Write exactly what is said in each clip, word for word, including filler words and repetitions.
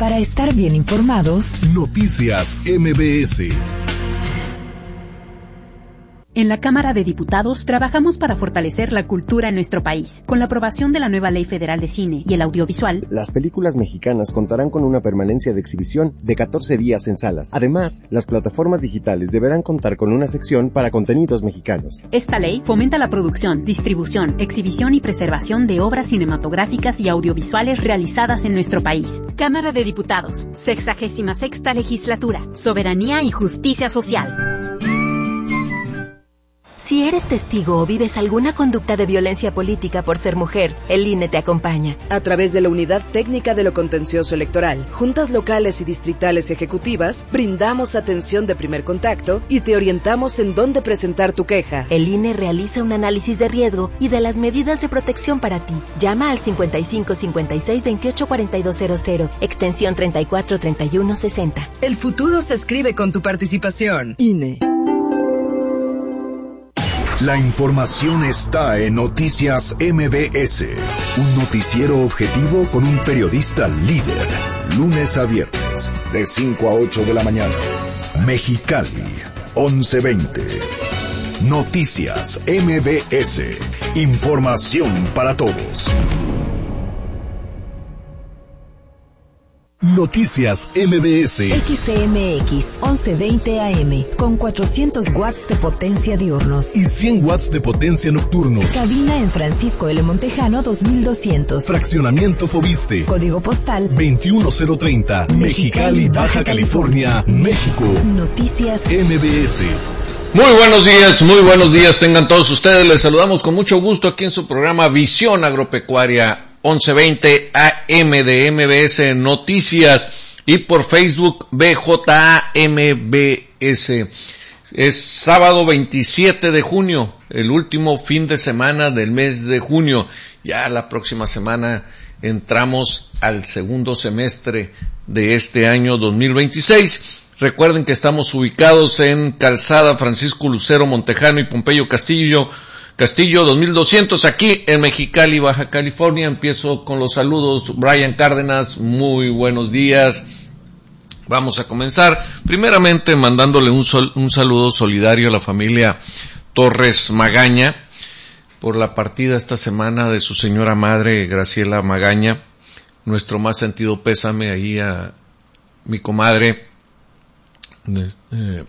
Para estar bien informados, Noticias M B S. En la Cámara de Diputados trabajamos para fortalecer la cultura en nuestro país. Con la aprobación de la nueva Ley Federal de Cine y el Audiovisual, las películas mexicanas contarán con una permanencia de exhibición de catorce días en salas. Además, las plataformas digitales deberán contar con una sección para contenidos mexicanos. Esta ley fomenta la producción, distribución, exhibición y preservación de obras cinematográficas y audiovisuales realizadas en nuestro país. Cámara de Diputados, sexagésima sexta Legislatura, Soberanía y Justicia Social. Si eres testigo o vives alguna conducta de violencia política por ser mujer, el I N E te acompaña. A través de la Unidad Técnica de lo Contencioso Electoral, juntas locales y distritales ejecutivas, brindamos atención de primer contacto y te orientamos en dónde presentar tu queja. El I N E realiza un análisis de riesgo y de las medidas de protección para ti. Llama al cincuenta y cinco cincuenta y seis veintiocho cuarenta y dos cero cero, extensión treinta y cuatro treinta y uno sesenta. El futuro se escribe con tu participación. I N E. La información está en Noticias M B S, un noticiero objetivo con un periodista líder, lunes a viernes, de cinco a ocho de la mañana. Mexicali, once veinte. Noticias M B S, información para todos. Noticias M B S. X C M X once veinte A M con cuatrocientos watts de potencia diurnos y cien watts de potencia nocturnos. Cabina en Francisco L. Montejano dos mil doscientos. Fraccionamiento Fobiste. Código postal veintiuno cero treinta. Mexicali, Baja California, México. Noticias M B S. Muy buenos días, muy buenos días tengan todos ustedes. Les saludamos con mucho gusto aquí en su programa Visión Agropecuaria once veinte A M de M B S Noticias y por Facebook B J A M B S. Es sábado veintisiete de junio, el último fin de semana del mes de junio. Ya la próxima semana entramos al segundo semestre de este año dos mil veintiséis. Recuerden que estamos ubicados en Calzada Francisco Lucero Montejano y Pompeyo Castillo, Castillo dos mil doscientos, aquí en Mexicali, Baja California. Empiezo con los saludos. Brian Cárdenas, muy buenos días. Vamos a comenzar primeramente mandándole un, sol, un saludo solidario a la familia Torres Magaña por la partida esta semana de su señora madre Graciela Magaña. Nuestro más sentido pésame ahí a mi comadre, eh,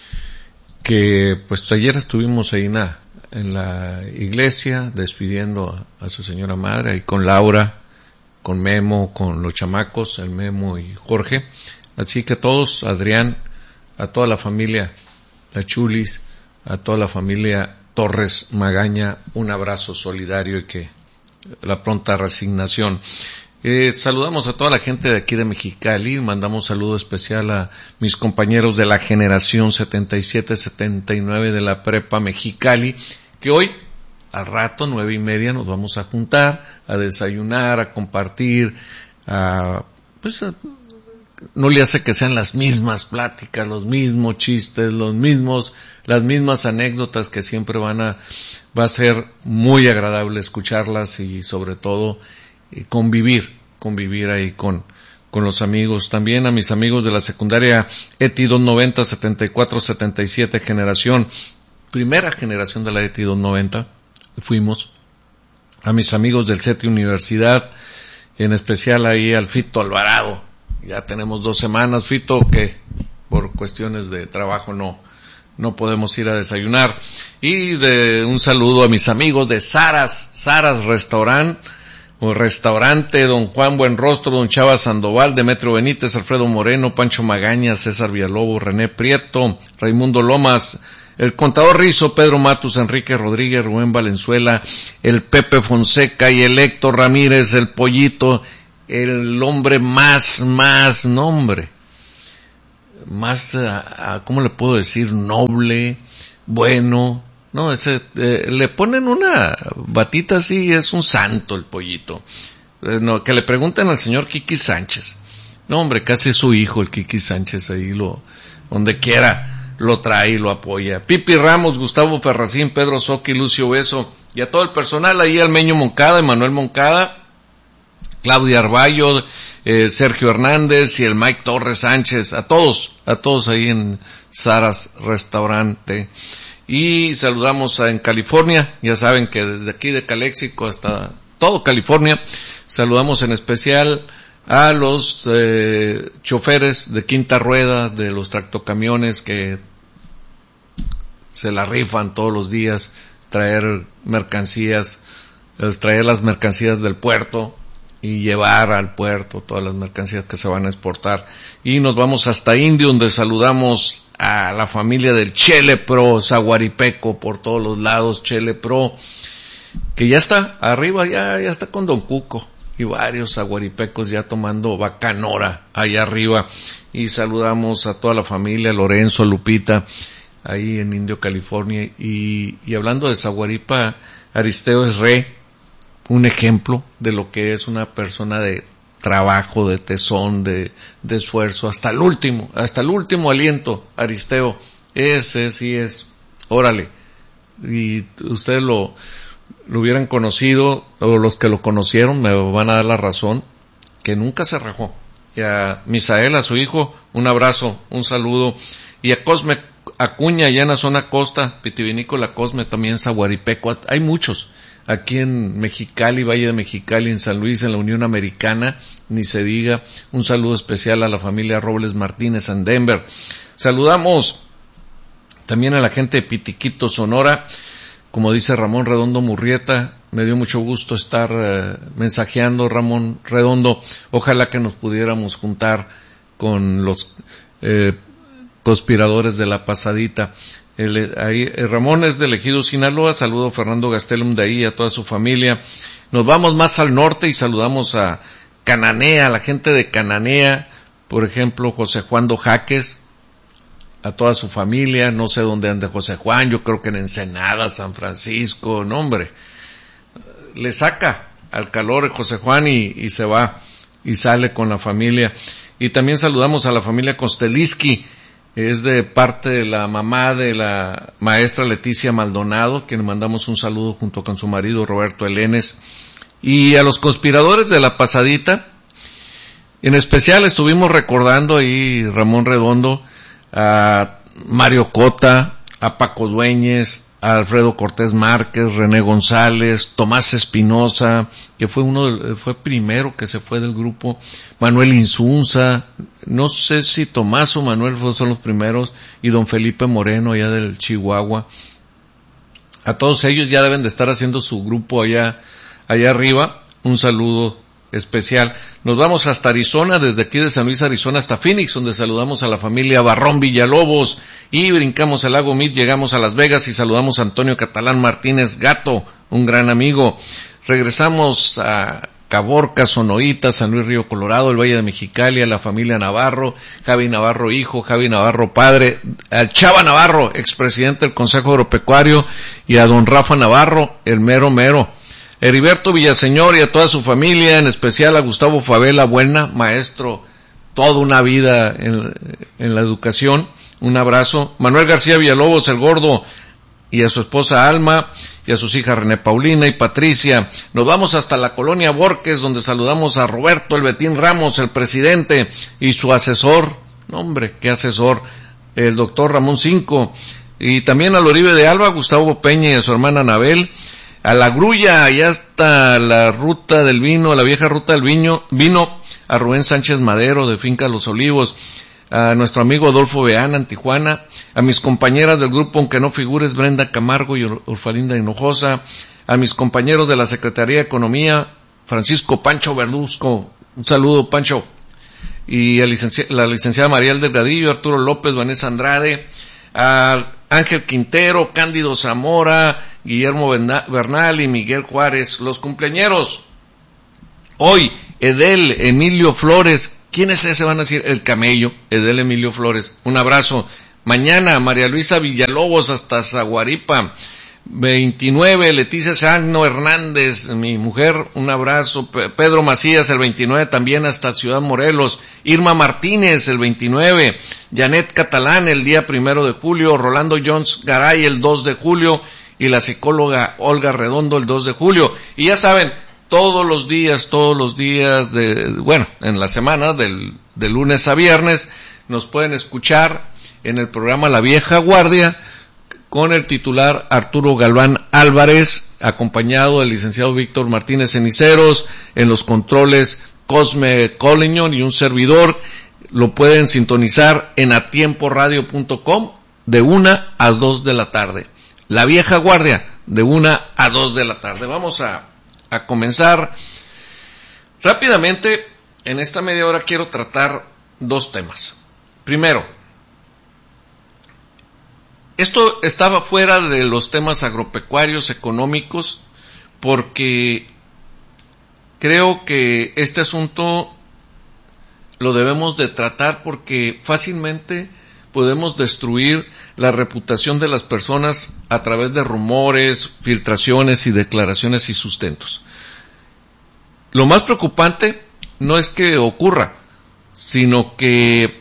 que pues ayer estuvimos ahí en la, en la iglesia despidiendo a, a su señora madre, ahí con Laura, con Memo, con los chamacos, el Memo y Jorge. Así que todos, Adrián, a toda la familia, la Chulis, a toda la familia Torres Magaña, un abrazo solidario y que la pronta resignación. Eh, saludamos a toda la gente de aquí de Mexicali, mandamos saludo especial a mis compañeros de la generación setenta y siete setenta y nueve de la prepa Mexicali, que hoy, al rato, nueve y media, nos vamos a juntar, a desayunar, a compartir, a, pues, a, no le hace que sean las mismas pláticas, los mismos chistes, los mismos, las mismas anécdotas que siempre van a, va a ser muy agradable escucharlas y sobre todo, eh, convivir, convivir ahí con, con los amigos. También a mis amigos de la secundaria E T I doscientos noventa, setenta y cuatro setenta y siete generación, primera generación de la E T I doscientos noventa, fuimos. A mis amigos del C E T I Universidad, en especial ahí al Fito Alvarado. Ya tenemos dos semanas, Fito, que por cuestiones de trabajo no, no podemos ir a desayunar. Y de un saludo a mis amigos de Saras, Saras Restaurant, o Restaurante, don Juan Buenrostro, don Chava Sandoval, Demetrio Benítez, Alfredo Moreno, Pancho Magaña, César Villalobos, René Prieto, Raimundo Lomas, el Contador Rizo, Pedro Matus, Enrique Rodríguez, Rubén Valenzuela, el Pepe Fonseca y el Héctor Ramírez, el Pollito, el hombre más, más nombre, más, uh, ¿cómo le puedo decir? Noble, bueno, no, ese, eh, le ponen una batita así, es un santo el Pollito. Eh, no, que le pregunten al señor Kiki Sánchez. No, hombre, casi es su hijo el Kiki Sánchez, ahí lo, donde quiera, lo trae y lo apoya. Pipi Ramos, Gustavo Ferracín, Pedro Soqui, Lucio Beso, y a todo el personal ahí, al Meño Moncada, Emanuel Moncada, Claudia Arballo, eh, Sergio Hernández y el Mike Torres Sánchez, a todos, a todos ahí en Saras Restaurante. Y saludamos a, en California, ya saben que desde aquí de Calexico hasta todo California, saludamos en especial a los eh, choferes de quinta rueda de los tractocamiones que se la rifan todos los días, traer mercancías, traer las mercancías del puerto y llevar al puerto todas las mercancías que se van a exportar. Y nos vamos hasta Indio, donde saludamos a la familia del Chele Pro, Zaguaripeco, por todos los lados, Chele Pro, que ya está arriba, ya, ya está con Don Cuco, y varios zaguaripecos ya tomando bacanora allá arriba. Y saludamos a toda la familia, Lorenzo, Lupita, ahí en Indio, California. Y, y hablando de Zaguaripa, Aristeo es re, un ejemplo de lo que es una persona de trabajo, de tesón, de, de esfuerzo, hasta el último, hasta el último aliento, Aristeo, ese sí es, órale, y ustedes lo, lo hubieran conocido, o los que lo conocieron me van a dar la razón, que nunca se rajó. Y a Misael, a su hijo, un abrazo, un saludo, y a Cosme Acuña, allá en la zona costa, Pitivinícola Cosme, también Zaguaripeco, hay muchos. Aquí en Mexicali, Valle de Mexicali, en San Luis, en la Unión Americana, ni se diga. Un saludo especial a la familia Robles Martínez en Denver. Saludamos también a la gente de Pitiquito, Sonora. Como dice Ramón Redondo Murrieta, me dio mucho gusto estar eh, mensajeando, Ramón Redondo. Ojalá que nos pudiéramos juntar con los eh, conspiradores de la pasadita. El, ahí, el Ramón es del Ejido Sinaloa, saludo a Fernando Gastelum de ahí, a toda su familia. Nos vamos más al norte y saludamos a Cananea, a la gente de Cananea, por ejemplo, José Juan Dojaques, a toda su familia, no sé dónde anda José Juan, yo creo que en Ensenada, San Francisco, no hombre, le saca al calor José Juan y, y se va, y sale con la familia. Y también saludamos a la familia Kosteliski, es de parte de la mamá de la maestra Leticia Maldonado, quien mandamos un saludo junto con su marido Roberto Elenes. Y a los conspiradores de la pasadita, en especial estuvimos recordando ahí, Ramón Redondo, a Mario Cota, a Paco Dueñez, a Alfredo Cortés Márquez, René González, Tomás Espinosa, que fue uno, de, fue primero que se fue del grupo, Manuel Insunza, no sé si Tomás o Manuel son los primeros, y don Felipe Moreno allá del Chihuahua. A todos ellos ya deben de estar haciendo su grupo allá, allá arriba. Un saludo especial. Nos vamos hasta Arizona, desde aquí de San Luis, Arizona, hasta Phoenix, donde saludamos a la familia Barrón Villalobos, y brincamos el lago Mead, llegamos a Las Vegas y saludamos a Antonio Catalán Martínez Gato, un gran amigo. Regresamos a Caborca, Sonoita, San Luis Río Colorado, el Valle de Mexicali, a la familia Navarro, Javi Navarro hijo, Javi Navarro padre, al Chava Navarro, expresidente del Consejo Agropecuario, y a don Rafa Navarro, el mero mero. Heriberto Villaseñor y a toda su familia, en especial a Gustavo Favela Buena, maestro, toda una vida en, en la educación, un abrazo. Manuel García Villalobos, el gordo, y a su esposa Alma, y a sus hijas René Paulina y Patricia. Nos vamos hasta la colonia Borques, donde saludamos a Roberto El Betín Ramos, el presidente, y su asesor, no, hombre, qué asesor, el doctor Ramón Cinco, y también al Oribe de Alba, Gustavo Peña y a su hermana Anabel. A la Grulla, allá está la ruta del vino, la vieja ruta del vino, vino, a Rubén Sánchez Madero de Finca Los Olivos, a nuestro amigo Adolfo Beana en Tijuana, a mis compañeras del grupo Aunque No Figures, Brenda Camargo y Orfalinda Hinojosa, a mis compañeros de la Secretaría de Economía, Francisco Pancho Verduzco, un saludo Pancho, y a licenci- la licenciada Mariel Delgadillo, Arturo López, Vanessa Andrade, a Ángel Quintero, Cándido Zamora, Guillermo Bernal y Miguel Juárez, los cumpleañeros. Hoy, Edel Emilio Flores, ¿quién es ese? Van a decir, el camello, Edel Emilio Flores, un abrazo. Mañana, María Luisa Villalobos hasta Zaguaripa. veintinueve, Leticia Sagno Hernández, mi mujer, un abrazo. Pedro Macías, el veintinueve, también hasta Ciudad Morelos. Irma Martínez, el veintinueve. Janet Catalán, el día primero de julio. Rolando Jones Garay, el dos de julio. Y la psicóloga Olga Redondo, el dos de julio. Y ya saben, todos los días, todos los días de, bueno, en la semana, del, de lunes a viernes, nos pueden escuchar en el programa La Vieja Guardia, con el titular Arturo Galván Álvarez, acompañado del licenciado Víctor Martínez Ceniceros, en los controles Cosme Collignon y un servidor. Lo pueden sintonizar en atiempo radio punto com de una a dos de la tarde. La Vieja Guardia, de una a dos de la tarde. Vamos a, a comenzar rápidamente. En esta media hora quiero tratar dos temas. Primero, esto estaba fuera de los temas agropecuarios, económicos, porque creo que este asunto lo debemos de tratar porque fácilmente podemos destruir la reputación de las personas a través de rumores, filtraciones y declaraciones y sustentos. Lo más preocupante no es que ocurra, sino que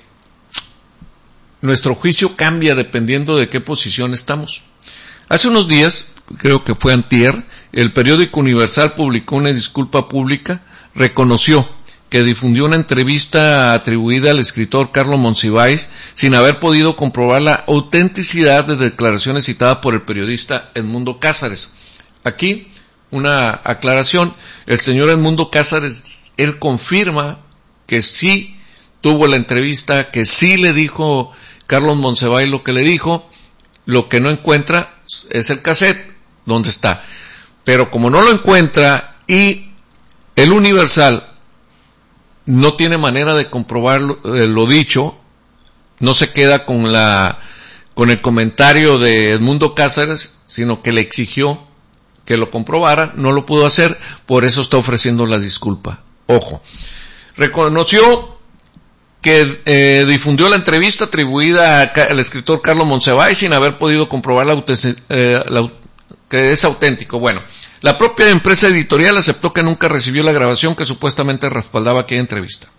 nuestro juicio cambia dependiendo de qué posición estamos. Hace unos días, creo que fue antier, el periódico Universal publicó una disculpa pública, reconoció que difundió una entrevista atribuida al escritor Carlos Monsiváis sin haber podido comprobar la autenticidad de declaraciones citadas por el periodista Edmundo Cázares. Aquí, una aclaración, el señor Edmundo Cázares, él confirma que sí tuvo la entrevista, que sí le dijo Carlos Monsiváis lo que le dijo, lo que no encuentra es el cassette, ¿dónde está? Pero como no lo encuentra y el Universal no tiene manera de comprobar lo, eh, lo dicho, no se queda con la con el comentario de Edmundo Cázares, sino que le exigió que lo comprobara, no lo pudo hacer, por eso está ofreciendo la disculpa. Ojo, reconoció que eh, difundió la entrevista atribuida a, al escritor Carlos Monsiváis sin haber podido comprobar la, eh, la, que es auténtico. Bueno, la propia empresa editorial aceptó que nunca recibió la grabación que supuestamente respaldaba aquella entrevista.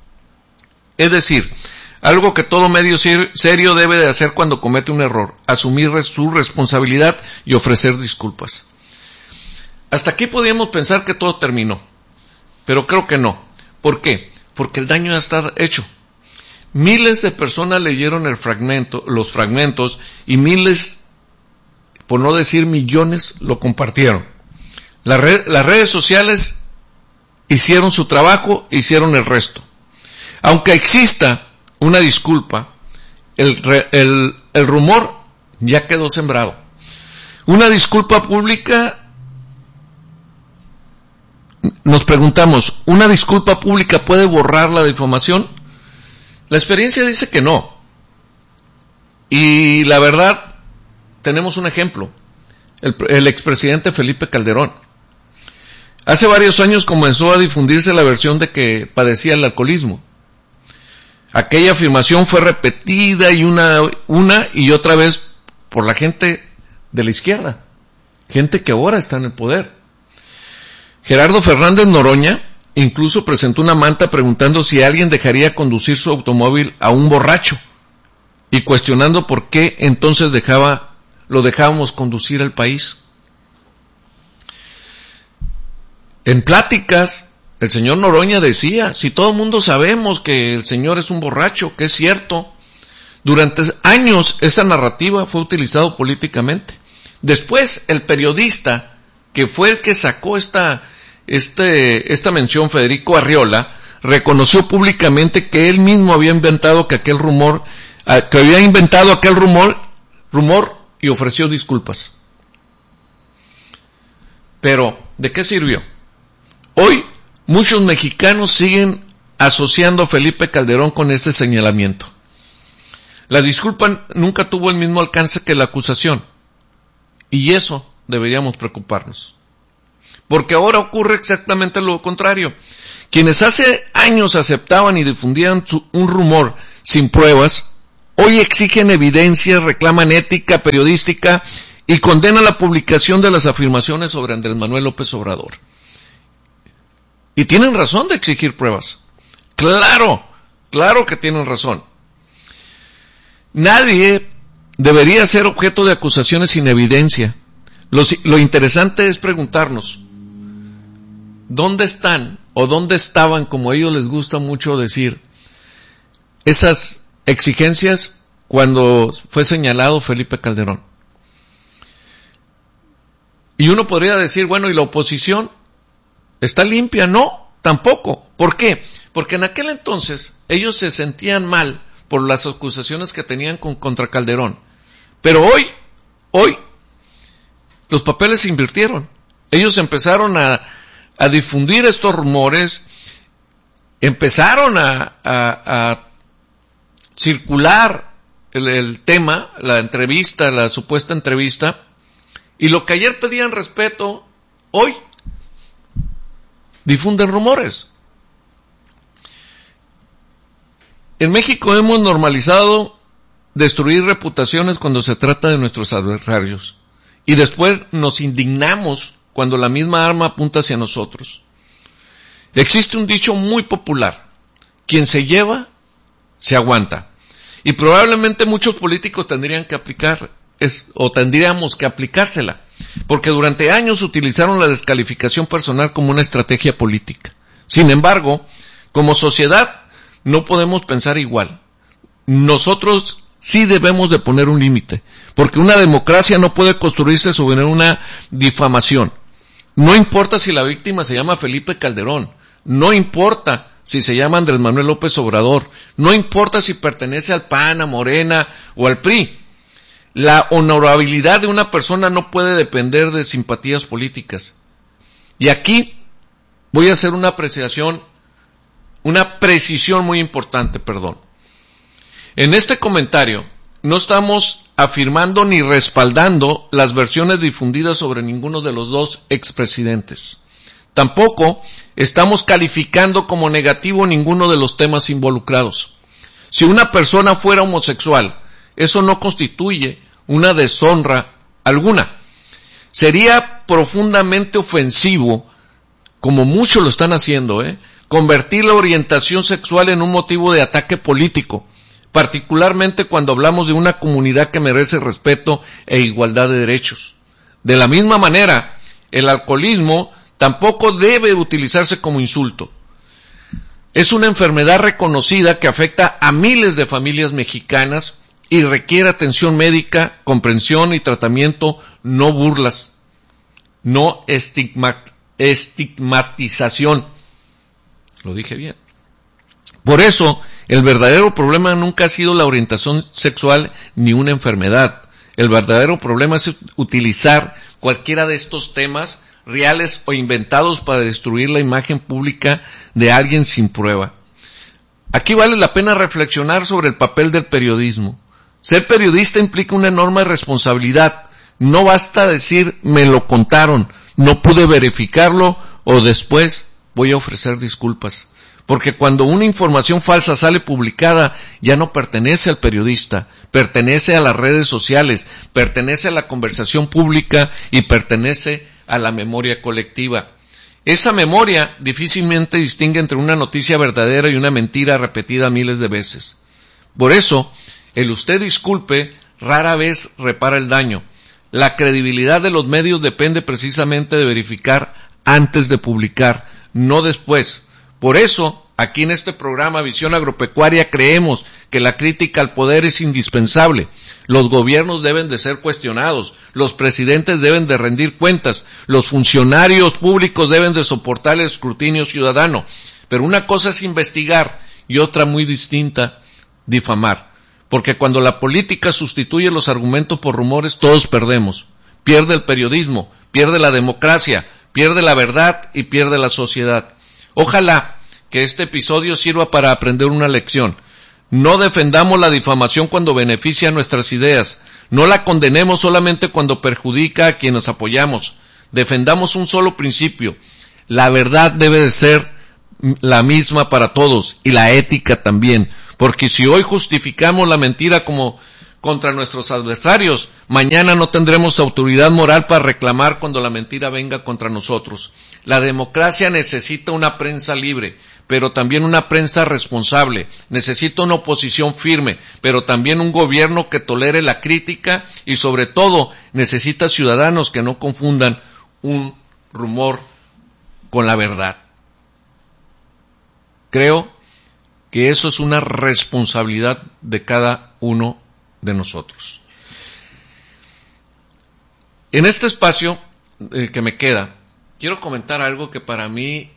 Es decir, algo que todo medio serio debe de hacer cuando comete un error, asumir su responsabilidad y ofrecer disculpas. Hasta aquí podíamos pensar que todo terminó, pero creo que no. ¿Por qué? Porque el daño ya está hecho. Miles de personas leyeron el fragmento, los fragmentos y miles, por no decir millones, lo compartieron. La red, las redes sociales hicieron su trabajo, hicieron el resto. Aunque exista una disculpa, el, el, el rumor ya quedó sembrado. Una disculpa pública, nos preguntamos, ¿una disculpa pública puede borrar la difamación? La experiencia dice que no. Y la verdad, tenemos un ejemplo. El, el expresidente Felipe Calderón. Hace varios años comenzó a difundirse la versión de que padecía el alcoholismo. Aquella afirmación fue repetida y una, una y otra vez por la gente de la izquierda. Gente que ahora está en el poder. Gerardo Fernández Noroña incluso presentó una manta preguntando si alguien dejaría conducir su automóvil a un borracho y cuestionando por qué entonces dejaba, lo dejábamos conducir al país. En pláticas, el señor Noroña decía, si todo el mundo sabemos que el señor es un borracho, que es cierto, durante años esa narrativa fue utilizada políticamente. Después, el periodista, que fue el que sacó esta, este, esta mención, Federico Arriola, reconoció públicamente que él mismo había inventado que aquel rumor, que había inventado aquel rumor, rumor y ofreció disculpas. Pero, ¿de qué sirvió? Hoy, muchos mexicanos siguen asociando a Felipe Calderón con este señalamiento. La disculpa nunca tuvo el mismo alcance que la acusación. Y eso deberíamos preocuparnos. Porque ahora ocurre exactamente lo contrario. Quienes hace años aceptaban y difundían su, un rumor sin pruebas, hoy exigen evidencia, reclaman ética periodística y condenan la publicación de las afirmaciones sobre Andrés Manuel López Obrador. Y tienen razón de exigir pruebas. Claro, claro que tienen razón. Nadie debería ser objeto de acusaciones sin evidencia. Lo, lo interesante es preguntarnos, ¿dónde están o dónde estaban, como a ellos les gusta mucho decir, esas exigencias cuando fue señalado Felipe Calderón? Y uno podría decir, bueno, ¿y la oposición está limpia? No, tampoco. ¿Por qué? Porque en aquel entonces ellos se sentían mal por las acusaciones que tenían con, contra Calderón. Pero hoy, hoy, los papeles se invirtieron. Ellos empezaron a, a difundir estos rumores, empezaron a, a, a circular el, el tema, la entrevista, la supuesta entrevista, y lo que ayer pedían respeto, hoy difunden rumores. En México hemos normalizado destruir reputaciones cuando se trata de nuestros adversarios, y después nos indignamos cuando la misma arma apunta hacia nosotros. Existe un dicho muy popular: quien se lleva, se aguanta. Y probablemente muchos políticos tendrían que aplicar, es, o tendríamos que aplicársela, porque durante años utilizaron la descalificación personal como una estrategia política. Sin embargo, como sociedad, no podemos pensar igual. Nosotros sí debemos de poner un límite, porque una democracia no puede construirse sobre una difamación. No importa si la víctima se llama Felipe Calderón, no importa si se llama Andrés Manuel López Obrador, no importa si pertenece al P A N, a Morena o al P R I. La honorabilidad de una persona no puede depender de simpatías políticas. Y aquí voy a hacer una apreciación, una precisión muy importante, perdón. En este comentario no estamos afirmando ni respaldando las versiones difundidas sobre ninguno de los dos expresidentes. Tampoco estamos calificando como negativo ninguno de los temas involucrados. Si una persona fuera homosexual, eso no constituye una deshonra alguna. Sería profundamente ofensivo, como muchos lo están haciendo, ¿eh? convertir la orientación sexual en un motivo de ataque político, particularmente cuando hablamos de una comunidad que merece respeto e igualdad de derechos. De la misma manera, el alcoholismo tampoco debe utilizarse como insulto. Es una enfermedad reconocida que afecta a miles de familias mexicanas y requiere atención médica, comprensión y tratamiento, no burlas, no estigma, estigmatización. Lo dije bien. Por eso, el verdadero problema nunca ha sido la orientación sexual ni una enfermedad. El verdadero problema es utilizar cualquiera de estos temas reales o inventados para destruir la imagen pública de alguien sin prueba. Aquí vale la pena reflexionar sobre el papel del periodismo. Ser periodista implica una enorme responsabilidad. No basta decir, me lo contaron, no pude verificarlo o después voy a ofrecer disculpas. Porque cuando una información falsa sale publicada, ya no pertenece al periodista, pertenece a las redes sociales, pertenece a la conversación pública y pertenece a la memoria colectiva. Esa memoria difícilmente distingue entre una noticia verdadera y una mentira repetida miles de veces. Por eso, el usted disculpe rara vez repara el daño. La credibilidad de los medios depende precisamente de verificar antes de publicar, no después. Por eso, aquí en este programa Visión Agropecuaria creemos que la crítica al poder es indispensable. Los gobiernos deben de ser cuestionados, los presidentes deben de rendir cuentas, los funcionarios públicos deben de soportar el escrutinio ciudadano. Pero una cosa es investigar y otra muy distinta, difamar. Porque cuando la política sustituye los argumentos por rumores, todos perdemos. Pierde el periodismo, pierde la democracia, pierde la verdad y pierde la sociedad. Ojalá que este episodio sirva para aprender una lección. No defendamos la difamación cuando beneficia nuestras ideas. No la condenemos solamente cuando perjudica a quienes apoyamos. Defendamos un solo principio. La verdad debe de ser la misma para todos y la ética también. Porque si hoy justificamos la mentira como contra nuestros adversarios, mañana no tendremos autoridad moral para reclamar cuando la mentira venga contra nosotros. La democracia necesita una prensa libre, pero también una prensa responsable. Necesita una oposición firme, pero también un gobierno que tolere la crítica y sobre todo necesita ciudadanos que no confundan un rumor con la verdad. Creo que eso es una responsabilidad de cada uno de nosotros. En este espacio eh, que me queda, quiero comentar algo que para mí,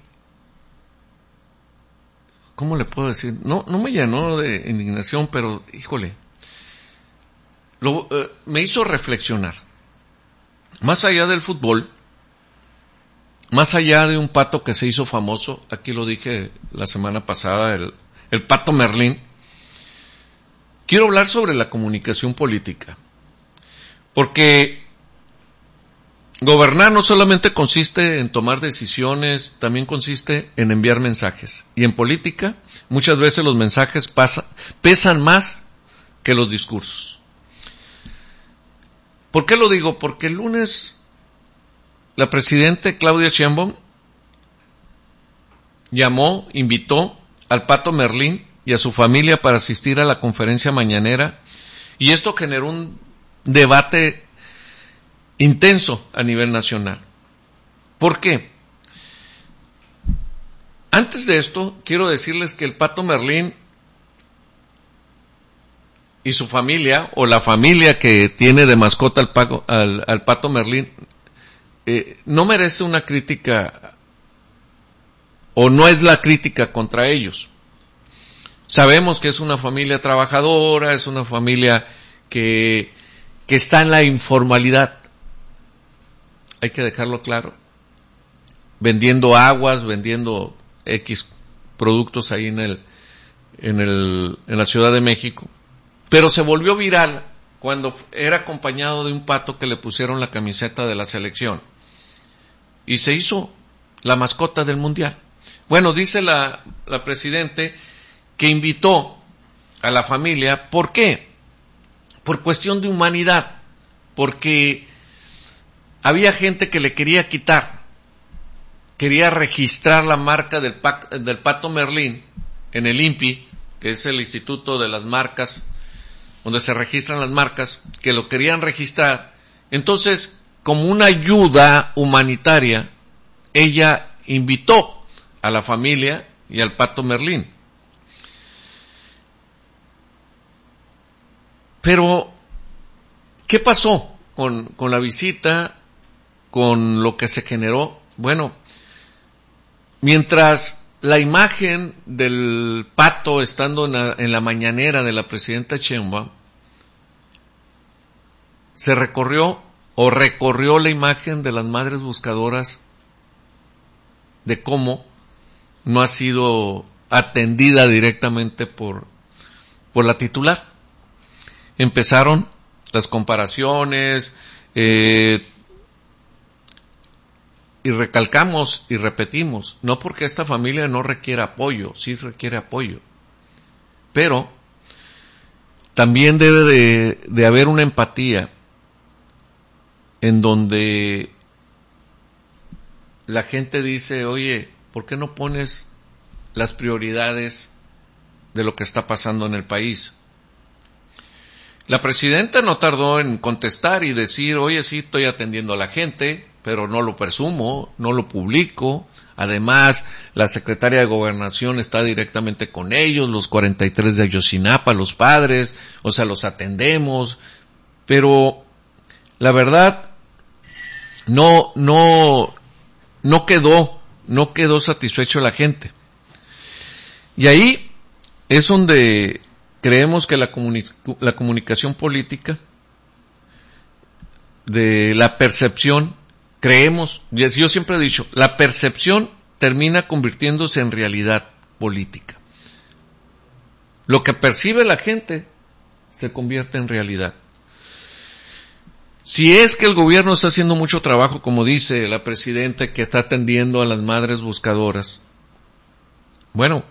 ¿cómo le puedo decir? No, no me llenó de indignación, pero, híjole, lo, eh, me hizo reflexionar. Más allá del fútbol, más allá de un pato que se hizo famoso, aquí lo dije la semana pasada, el, el pato Merlín, quiero hablar sobre la comunicación política. Porque gobernar no solamente consiste en tomar decisiones, también consiste en enviar mensajes. Y en política, muchas veces los mensajes pasa, pesan más que los discursos. ¿Por qué lo digo? Porque el lunes la presidenta Claudia Sheinbaum llamó, invitó al pato Merlín y a su familia para asistir a la conferencia mañanera, y esto generó un debate intenso a nivel nacional. ¿Por qué? Antes de esto, quiero decirles que el pato Merlín y su familia, o la familia que tiene de mascota al, pato, al, al pato Merlín, eh, no merece una crítica, o no es la crítica contra ellos. Sabemos que es una familia trabajadora, es una familia que, que está en la informalidad. Hay que dejarlo claro. Vendiendo aguas, vendiendo X productos ahí en el, en el, en la Ciudad de México. Pero se volvió viral cuando era acompañado de un pato que le pusieron la camiseta de la selección. Y se hizo la mascota del mundial. Bueno, dice la, la presidente que invitó a la familia. ¿Por qué? Por cuestión de humanidad. Porque había gente que le quería quitar, quería registrar la marca del, pac, del pato Merlín en el I N P I, que es el Instituto de las Marcas, donde se registran las marcas, que lo querían registrar. Entonces, como una ayuda humanitaria, ella invitó a la familia y al pato Merlín. Pero, ¿qué pasó con, con la visita, con lo que se generó? Bueno, mientras la imagen del pato estando en la, en la mañanera de la presidenta Sheinbaum, se recorrió o recorrió la imagen de las madres buscadoras de cómo no ha sido atendida directamente por, por la titular. Empezaron las comparaciones, eh, y recalcamos y repetimos, no porque esta familia no requiera apoyo, sí requiere apoyo, pero también debe de, de haber una empatía en donde la gente dice, oye, ¿por qué no pones las prioridades de lo que está pasando en el país? La presidenta no tardó en contestar y decir, oye, sí, estoy atendiendo a la gente, pero no lo presumo, no lo publico. Además, la secretaria de Gobernación está directamente con ellos, los cuarenta y tres de Ayotzinapa, los padres, o sea, los atendemos. Pero, la verdad, no, no, no quedó, no quedó satisfecho la gente. Y ahí es donde creemos que la, comuni- la comunicación política, de la percepción, creemos, yo siempre he dicho, la percepción termina convirtiéndose en realidad política. Lo que percibe la gente se convierte en realidad. Si es que el gobierno está haciendo mucho trabajo, como dice la presidenta, que está atendiendo a las madres buscadoras, bueno,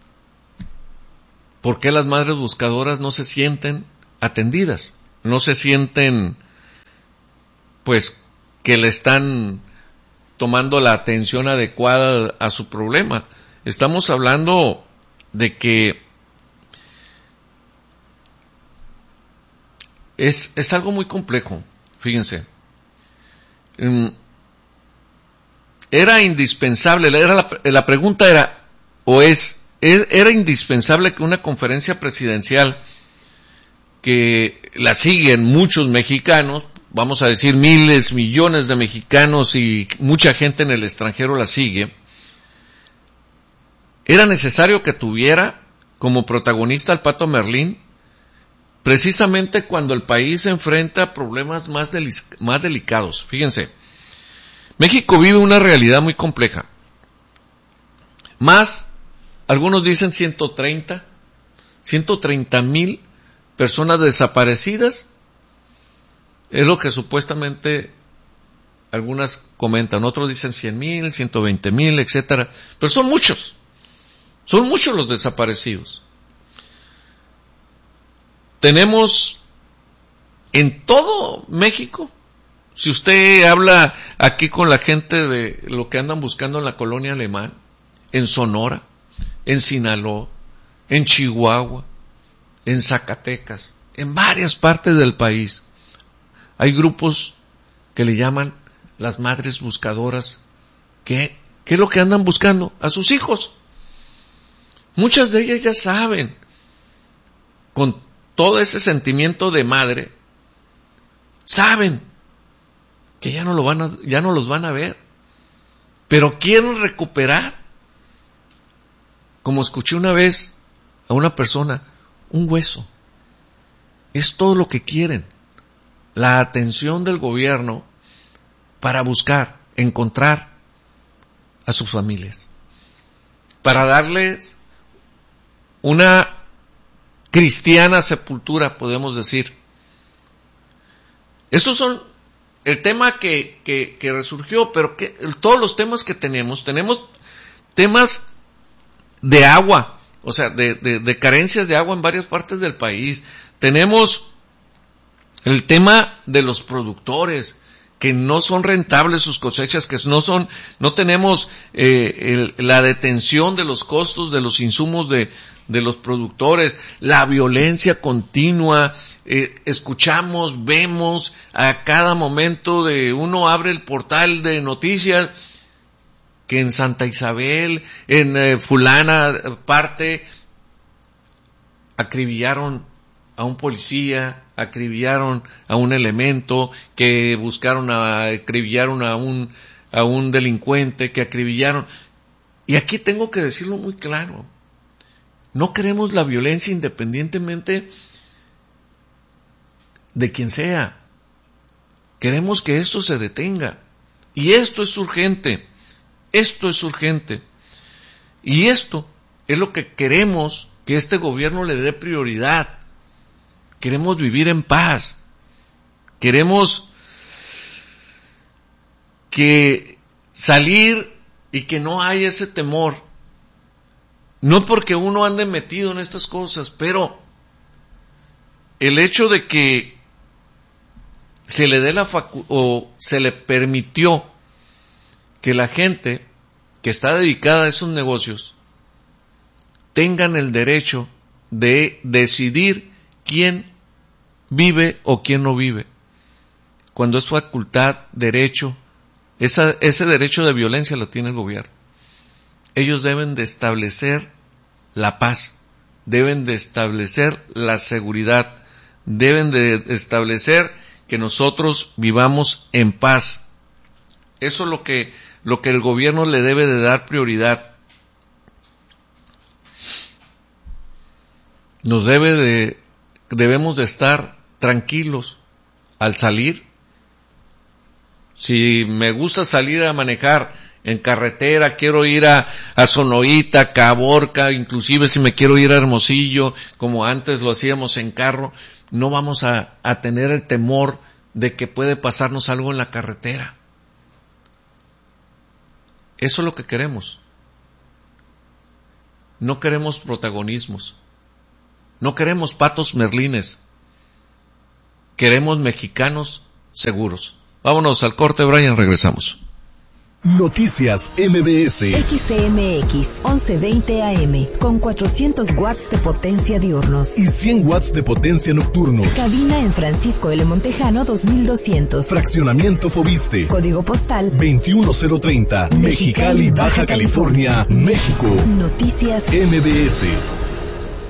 ¿por qué las madres buscadoras no se sienten atendidas? No se sienten, pues, que le están tomando la atención adecuada a su problema. Estamos hablando de que es, es algo muy complejo. Fíjense. era indispensable, era la, la pregunta era, o es, es, era indispensable que una conferencia presidencial que la siguen muchos mexicanos, vamos a decir miles, millones de mexicanos y mucha gente en el extranjero la sigue, era necesario que tuviera como protagonista al Pato Merlín, precisamente cuando el país se enfrenta a problemas más, delic- más delicados. Fíjense, México vive una realidad muy compleja. Más, algunos dicen ciento treinta, ciento treinta mil personas desaparecidas, es lo que supuestamente algunas comentan, otros dicen cien mil, ciento veinte mil, etcétera, pero son muchos, son muchos los desaparecidos. Tenemos en todo México, si usted habla aquí con la gente de lo que andan buscando en la colonia Alemán, en Sonora, en Sinaloa, en Chihuahua, en Zacatecas, en varias partes del país, hay grupos que le llaman las madres buscadoras. ¿Qué? ¿Qué es lo que andan buscando? A sus hijos. Muchas de ellas ya saben, con todo ese sentimiento de madre, saben que ya no lo van a, ya no los van a ver, pero quieren recuperar, como escuché una vez a una persona, un hueso. Es todo lo que quieren, la atención del gobierno para buscar, encontrar a sus familias, para darles una cristiana sepultura, podemos decir. Estos son el tema que, que, que resurgió, pero que todos los temas que tenemos, tenemos temas de agua, o sea, de, de, de carencias de agua en varias partes del país. Tenemos el tema de los productores, que no son rentables sus cosechas, que no son, no tenemos eh, el, la detención de los costos de los insumos de, de los productores, la violencia continua, eh, escuchamos, vemos a cada momento de uno abre el portal de noticias que en Santa Isabel, en eh, fulana parte, acribillaron a un policía, acribillaron a un elemento, que buscaron a, acribillaron a un, a un delincuente, que acribillaron. Y aquí tengo que decirlo muy claro. No queremos la violencia independientemente de quien sea. Queremos que esto se detenga. Y esto es urgente. Esto es urgente. Y esto es lo que queremos que este gobierno le dé prioridad. Queremos vivir en paz. Queremos que salir y que no haya ese temor. No porque uno ande metido en estas cosas, pero el hecho de que se le dé la facu- o se le permitió que la gente que está dedicada a esos negocios tengan el derecho de decidir quién vive o quién no vive, cuando es facultad, derecho, esa, ese derecho de violencia lo tiene el gobierno. Ellos deben de establecer la paz, deben de establecer la seguridad, deben de establecer que nosotros vivamos en paz. Eso es lo que, lo que el gobierno le debe de dar prioridad. Nos debe de, debemos de estar tranquilos al salir. Si me gusta salir a manejar en carretera, quiero ir a, a Sonoita, Caborca, inclusive si me quiero ir a Hermosillo, como antes lo hacíamos en carro, no vamos a, a tener el temor de que puede pasarnos algo en la carretera. Eso es lo que queremos. No queremos protagonismos. No queremos patos merlines. Queremos mexicanos seguros. Vámonos al corte, Brian, regresamos. Noticias M B S. X C M X once veinte A M con cuatrocientos watts de potencia diurnos y cien watts de potencia nocturnos. Cabina en Francisco L. Montejano dos mil doscientos. Fraccionamiento Fobiste. Código postal veintiuno cero treinta. Mexicali, Baja California, México. Noticias M B S.